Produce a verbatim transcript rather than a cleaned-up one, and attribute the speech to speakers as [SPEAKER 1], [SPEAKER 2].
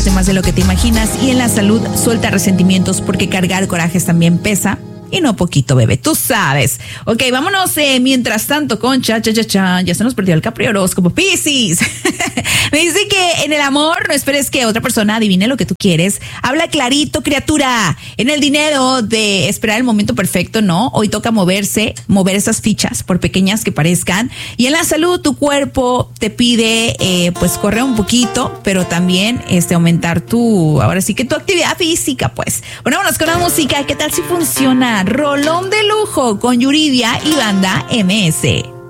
[SPEAKER 1] más de lo que te imaginas, y en la salud suelta resentimientos porque cargar corajes también pesa. Y no poquito, bebé, tú sabes. Ok, vámonos eh, mientras tanto con cha, cha, cha, cha. Ya se nos perdió el Capri horóscopo. Piscis. Me dice que en el amor no esperes que otra persona adivine lo que tú quieres. Habla clarito, criatura. En el dinero, de esperar el momento perfecto, no. Hoy toca moverse, mover esas fichas, por pequeñas que parezcan. Y en la salud, tu cuerpo te pide, eh, pues, correr un poquito, pero también este aumentar tu, ahora sí que tu actividad física, pues. Bueno, vámonos con la música. ¿Qué tal si funciona? Rolón de lujo con Yuridia y Banda M S.